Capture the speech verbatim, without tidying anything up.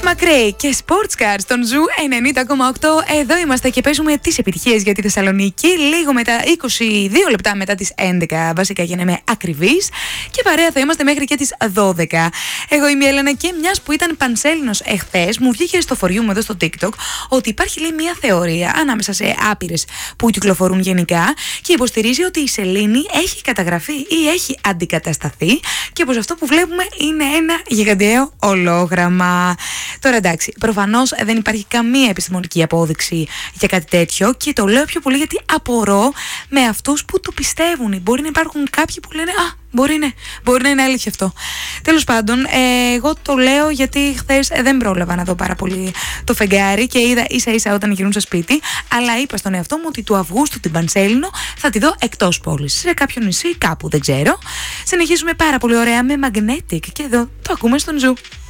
Μακρύ και Sports Car στον Ζου ενενήντα κόμμα οκτώ. Εδώ είμαστε και παίζουμε τις επιτυχίες για τη Θεσσαλονίκη. Λίγο μετά, είκοσι δύο λεπτά μετά τις έντεκα, βασικά για να είμαι ακριβής. Και παρέα θα είμαστε μέχρι και τις δώδεκα. Εγώ είμαι η Έλενα και μιας που ήταν πανσέλινος εχθές, μου βγήκε στο φοριού μου εδώ στο TikTok ότι υπάρχει, λέει, μια θεωρία ανάμεσα σε άπειρες που κυκλοφορούν γενικά και υποστηρίζει ότι η σελήνη έχει καταγραφεί ή έχει αντικατασταθεί και πως αυτό που βλέπουμε είναι ένα γιγαντιαίο ολόγραμμα. Τώρα εντάξει, προφανώς δεν υπάρχει καμία επιστημονική απόδειξη για κάτι τέτοιο και το λέω πιο πολύ γιατί απορώ με αυτούς που το πιστεύουν. Μπορεί να υπάρχουν κάποιοι που λένε «Α, μπορεί, ναι, μπορεί να είναι αλήθεια αυτό». Τέλος πάντων, ε, εγώ το λέω γιατί χθες ε, δεν πρόλαβα να δω πάρα πολύ το φεγγάρι και είδα ίσα ίσα όταν γυρνούσα σπίτι, αλλά είπα στον εαυτό μου ότι του Αυγούστου την Πανσέλινο θα τη δω εκτός πόλης, σε κάποιο νησί, κάπου, δεν ξέρω. Συνεχίζουμε πάρα πολύ ωραία με Magnetic και εδώ το ακούμε στον Ζου.